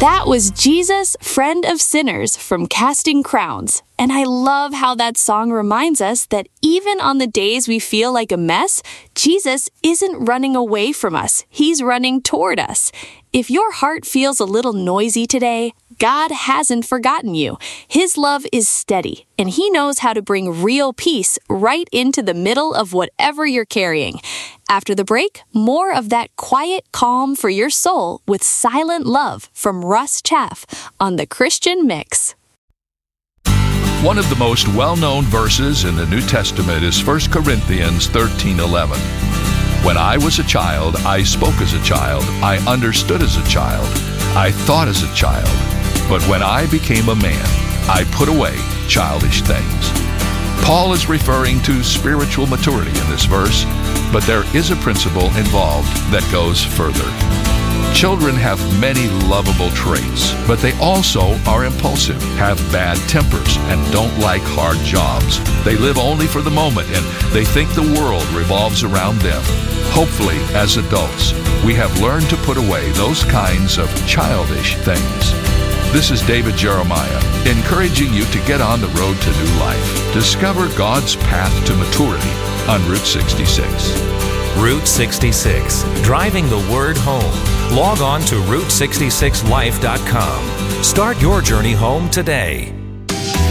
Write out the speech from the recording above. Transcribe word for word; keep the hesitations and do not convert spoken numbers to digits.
That was Jesus, Friend of Sinners from Casting Crowns. And I love how that song reminds us that even on the days we feel like a mess, Jesus isn't running away from us. He's running toward us. If your heart feels a little noisy today, God hasn't forgotten you. His love is steady, and He knows how to bring real peace right into the middle of whatever you're carrying. After the break, more of that quiet calm for your soul with Silent Love from Russ Chaff on The Christian Mix. One of the most well-known verses in the New Testament is First Corinthians thirteen eleven. When I was a child, I spoke as a child, I understood as a child, I thought as a child. But when I became a man, I put away childish things. Paul is referring to spiritual maturity in this verse, but there is a principle involved that goes further. Children have many lovable traits, but they also are impulsive, have bad tempers, and don't like hard jobs. They live only for the moment, and they think the world revolves around them. Hopefully, as adults, we have learned to put away those kinds of childish things. This is David Jeremiah, encouraging you to get on the road to new life. Discover God's path to maturity on Route sixty-six. Route sixty-six, driving the word home. Log on to route sixty-six life dot com. Start your journey home today.